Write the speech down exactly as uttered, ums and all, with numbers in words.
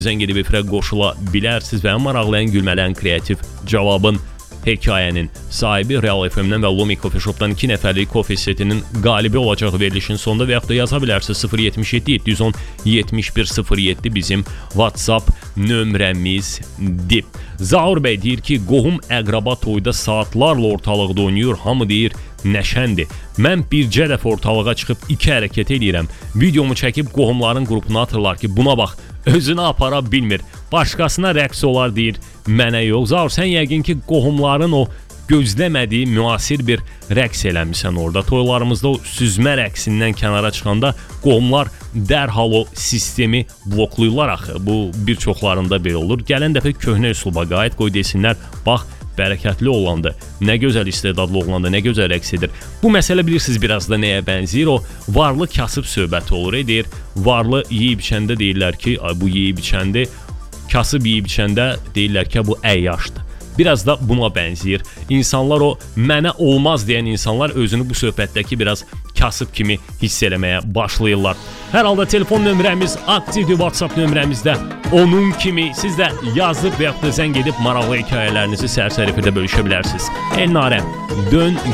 Zəng edib efirə qoşula bilərsiniz və maraqlayan, gülmələn, kreativ cavabın, hekayənin sahibi Real F M-dən və Lumi Coffee Shop-dan iki nəfərlik kofe setinin qalibi olacaq verilişin sonunda və yaxud da yaza bilərsiniz sıfır yetmiş yeddi yeddi yüz on yetmiş bir sıfır yeddi bizim WhatsApp nömrəmizdir. Zaur bəy deyir ki, qohum əqraba toyda saatlarla ortalıqda oynayır, hamı deyir nəşəndir. Mən bircə dəfə ortalığa çıxıb iki hərəkət edirəm. Videomu çəkib qohumların qrupuna atırlar ki, buna bax, özünü apara bilmir. Başqasına rəqs olar deyir, mənə yox. Zaur, sən yəqin ki, qohumların o gözləmədiyi müasir bir rəqs eləmişsən orada. Toylarımızda o süzmə rəqsindən kənara çıxanda qohumlar dərhal o sistemi bloklayırlar axı. Bu bir çoxlarında belə olur. Gələn dəfə köhnə üsluba qayıt, qoy desinlər, bax, bərəkətli oğlandı, nə gözəl istedadlı oğlandı, nə gözəl rəqs edir. Bu məsələ bilirsiniz biraz da nəyə bənzəyir? O varlı kasıb söhbəti olur, edir. Varlı yeyib içəndə deyirlər ki, bu yeyib içəndi, kasıb yeyib içəndə deyirlər ki, bu əyyaşdır. Biraz da buna bənzəyir. İnsanlar o mənə olmaz deyən insanlar özünü bu söhbətdəki biraz kasıb kimi hiss eləməyə başlayırlar. Hər halda telefon nömrəmiz aktivdir, WhatsApp nömrəmizdə onun kimi siz də yazıb və yaxud da zəng edib maraqlı hekayələrinizi sərsərifədə bölüşə bilərsiniz. Elnarə, dön